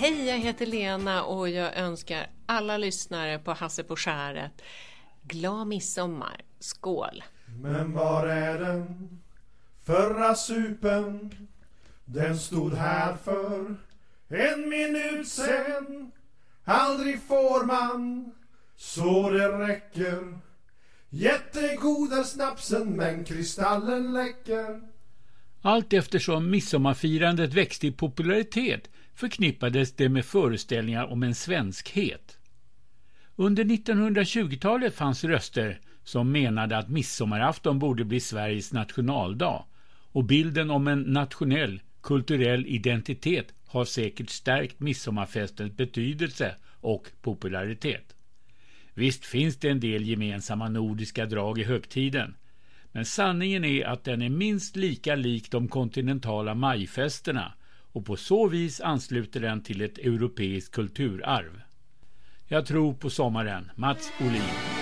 Hej, jag heter Lena och jag önskar alla lyssnare på Hasse på skäret glad midsommar. Skål! Men var är den förra supen? Den stod här för 1 minut sen. Aldrig får man så det räcker. Jättegod är snapsen men kristallen läcker. Allt eftersom midsommarfirandet växte i popularitet förknippades det med föreställningar om en svenskhet. Under 1920-talet fanns röster som menade att midsommarafton borde bli Sveriges nationaldag, och bilden om en nationell, kulturell identitet har säkert stärkt midsommarfestens betydelse och popularitet. Visst finns det en del gemensamma nordiska drag i högtiden, men sanningen är att den är minst lika lik de kontinentala majfesterna och på så vis ansluter den till ett europeiskt kulturarv. Jag tror på sommaren. Mats Olin.